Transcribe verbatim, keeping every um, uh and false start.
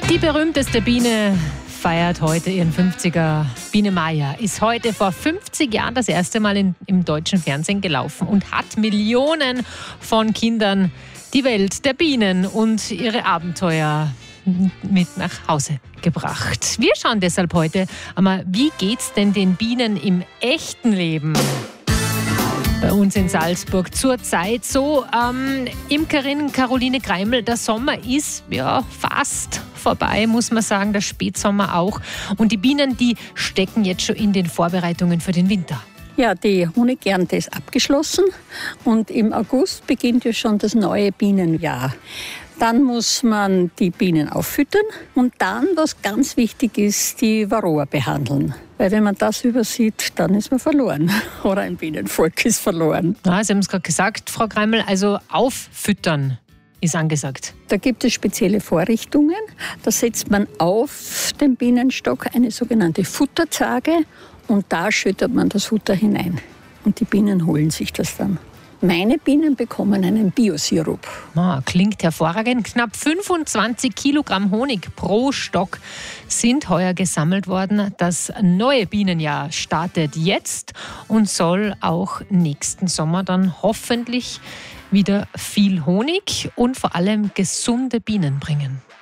Die berühmteste Biene feiert heute ihren fünfziger. Biene Maya ist heute vor fünfzig Jahren das erste Mal in, im deutschen Fernsehen gelaufen und hat Millionen von Kindern die Welt der Bienen und ihre Abenteuer mit nach Hause gebracht. Wir schauen deshalb heute einmal, wie geht's denn den Bienen im echten Leben? Bei uns in Salzburg zurzeit so. Ähm, Imkerin Caroline Greimel, der Sommer ist ja fast vorbei, muss man sagen, der Spätsommer auch. Und die Bienen, die stecken jetzt schon in den Vorbereitungen für den Winter. Ja, die Honigernte ist abgeschlossen und im August beginnt ja schon das neue Bienenjahr. Dann muss man die Bienen auffüttern und dann, was ganz wichtig ist, die Varroa behandeln. Weil wenn man das übersieht, dann ist man verloren. Oder ein Bienenvolk ist verloren. Ja, Sie haben es gerade gesagt, Frau Greimel, also auffüttern ist angesagt. Da gibt es spezielle Vorrichtungen. Da setzt man auf den Bienenstock eine sogenannte Futterzage und da schüttet man das Futter hinein. Und die Bienen holen sich das dann. Meine Bienen bekommen einen Biosirup. Ah, klingt hervorragend. Knapp fünfundzwanzig Kilogramm Honig pro Stock sind heuer gesammelt worden. Das neue Bienenjahr startet jetzt und soll auch nächsten Sommer dann hoffentlich wieder viel Honig und vor allem gesunde Bienen bringen.